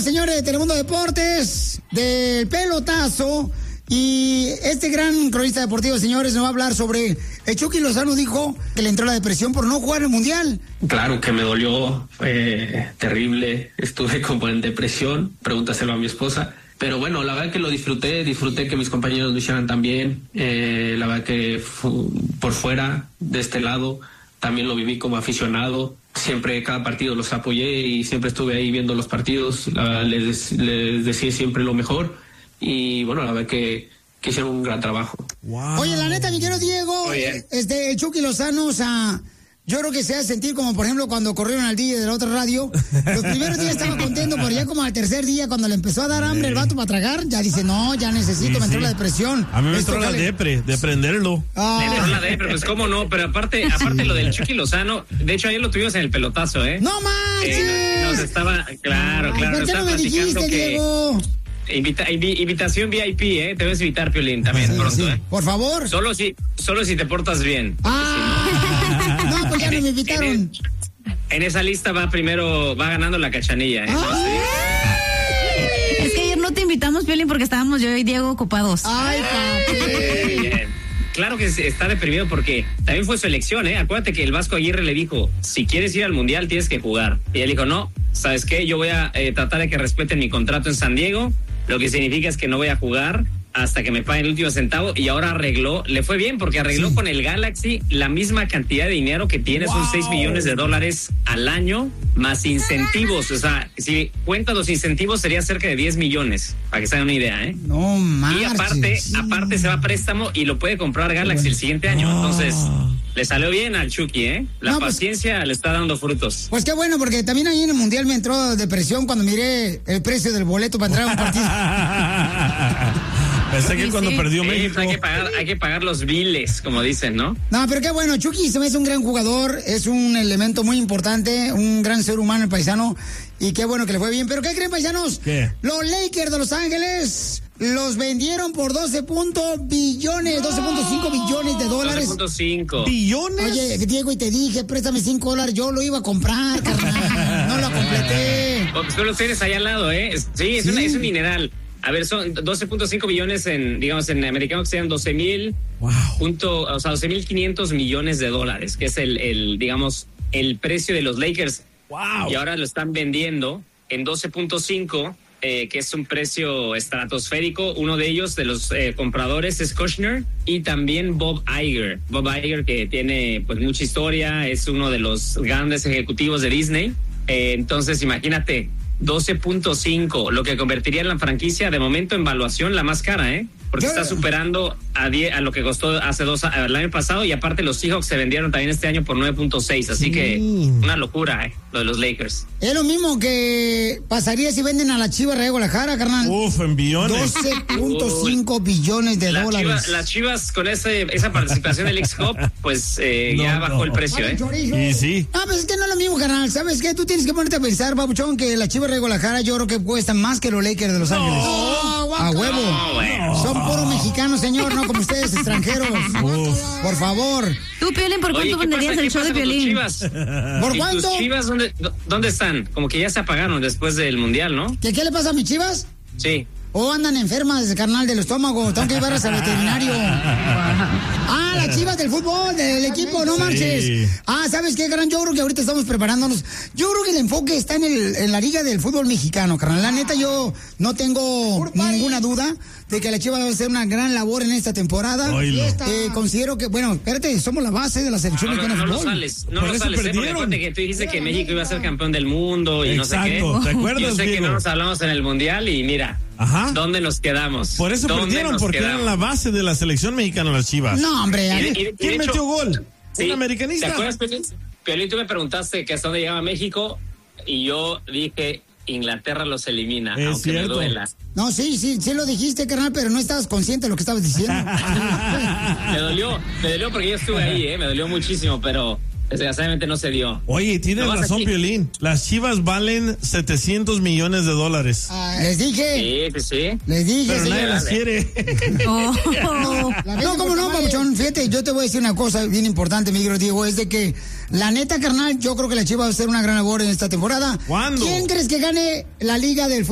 amigos, señores de Telemundo Deportes, del pelotazo. Y este gran cronista deportivo, señores, nos va a hablar sobre... El Chucky Lozano dijo que le entró la depresión por no jugar el Mundial. Claro que me dolió, fue terrible. Estuve como en depresión, pregúntaselo a mi esposa. Pero bueno, la verdad que lo disfruté que mis compañeros lo hicieran también. La verdad que por fuera, de este lado, también lo viví como aficionado. Siempre, cada partido los apoyé y siempre estuve ahí viendo los partidos. Les decía siempre lo mejor. Y bueno, la verdad que hicieron un gran trabajo. Wow. Oye, la neta, mi querido Diego, el Chucky Lozano, o sea, yo creo que se hace sentir como, por ejemplo, cuando corrieron al DJ de la otra radio. Los primeros días estaba contento, pero ya como al tercer día, cuando le empezó a dar hambre el vato para tragar, ya dice, no, ya necesito, me entró la depresión. A mí me entró la depre, de prenderlo. Me entró la depre, pues cómo no, pero aparte lo del Chucky Lozano, de hecho ayer lo tuvimos en el pelotazo, ¿eh? ¡No manches! Nos estaba, claro, ¿Por qué no me dijiste, Diego? Invitación VIP, ¿eh? Te voy a invitar, Piolín, también pronto, ¿eh? Por favor. Solo si te bien. No, pues ya no me invitaron. En esa lista va ganando la Cachanilla, ¿eh? Es que ayer no te invitamos, Piolín, porque estábamos yo y Diego ocupados. Ay, papi. Claro que está deprimido porque también fue su elección, ¿eh? Acuérdate que el Vasco Aguirre le dijo, si quieres ir al Mundial tienes que jugar. Y él dijo, no, ¿sabes qué? Yo voy a tratar de que respeten mi contrato en San Diego, lo que significa es que no voy a jugar hasta que me paguen el último centavo, y ahora le fue bien porque arregló con el Galaxy la misma cantidad de dinero que tiene, son $6 millones al año, más incentivos. O sea, si cuentas los incentivos sería cerca de 10 millones, para que se hagan una idea, ¿eh? No marches. Y aparte se va a préstamo y lo puede comprar Galaxy el siguiente año, entonces... Le salió bien al Chucky, ¿eh? La paciencia le está dando frutos. Pues qué bueno, porque también ahí en el Mundial me entró depresión cuando miré el precio del boleto para entrar a un partido. Pensé que cuando perdió México... Hay que pagar los biles, como dicen, ¿no? No, pero qué bueno, Chucky se me hace un gran jugador, es un elemento muy importante, un gran ser humano el paisano, y qué bueno que le fue bien. ¿Pero qué creen, paisanos? ¿Qué? Los Lakers de Los Ángeles los vendieron por 12.5 billones de dólares. 12.5 ¿Billones? Oye, Diego, y te dije, préstame $5, yo lo iba a comprar, carnal. No lo completé. Porque tú lo tienes allá al lado, ¿eh? Sí, es un mineral. A ver, son 12.5 billones en americano, que sean 12,000, wow. 12,500 millones de dólares, que es el precio de los Lakers. Wow. Y ahora lo están vendiendo en 12.5, que es un precio estratosférico. Uno de ellos, de los compradores, es Kushner y también Bob Iger. Bob Iger, que tiene pues mucha historia, es uno de los grandes ejecutivos de Disney. Entonces, imagínate, 12.5, lo que convertiría en la franquicia de momento en valuación la más cara, ¿eh? Porque está superando a lo que costó el año pasado, y aparte los Seahawks se vendieron también este año por 9.6, así que una locura, lo de los Lakers. Es lo mismo que pasaría si venden a la Chivas de Guadalajara, carnal. En billones. 12.5 billones de dólares. Las Chivas con esa participación del X-Hop, pues ya bajó el precio, ¿eh? Y sí. Ah, pues es que no es lo mismo, carnal. ¿Sabes qué? Tú tienes que ponerte a pensar, babuchón, que la Chivas de Guadalajara yo creo que cuestan más que los Lakers de Los Ángeles. A huevo. Bueno. Son puros mexicanos, señor, no como ustedes, extranjeros. Por favor. Tú, Piolín, ¿por cuánto venderías el show de Piolín? ¿Por cuánto? ¿Tus Chivas dónde están? Como que ya se apagaron después del Mundial, ¿no? ¿Qué le pasa a mis Chivas? Sí. O andan enfermas, carnal, del estómago. Tengo que llevarlas al veterinario. Las Chivas del fútbol, del equipo, no marches. ¿Sabes qué, carnal? Yo creo que ahorita estamos preparándonos. Yo creo que el enfoque está en la liga del fútbol mexicano, carnal. La neta, yo no tengo ninguna duda de que la Chivas va a hacer una gran labor en esta temporada. Considero que, bueno, espérate, somos la base de la selección mexicana de fútbol. No lo sales, porque acuérdate que tú dijiste que México iba a ser campeón del mundo y no sé qué. ¿Te acuerdas, Yo sé Diego? que no nos hablamos en el Mundial y mira, ¿dónde nos quedamos? Por eso perdieron, porque eran la base de la selección mexicana las Chivas. No, hombre. ¿Quién metió gol? Sí, ¿Un americanista? ¿Te acuerdas, Piolín? Tú me preguntaste que hasta dónde llegaba México y yo dije Inglaterra los elimina, es aunque cierto. me duela. No, sí lo dijiste, carnal, pero no estabas consciente de lo que estabas diciendo. Me dolió porque yo estuve ahí, me dolió muchísimo, pero desgraciadamente no se dio. Oye, tienes razón, Piolín. Las Chivas valen $700 millones. Les dije. Sí. Les dije. Pero nadie las quiere. No, cómo no, papuchón. Fíjate, yo te voy a decir una cosa bien importante, mi querido Diego, es de que la neta, carnal, yo creo que la Chivas va a hacer una gran labor en esta temporada. ¿Cuándo? ¿Quién crees que gane la liga del fútbol?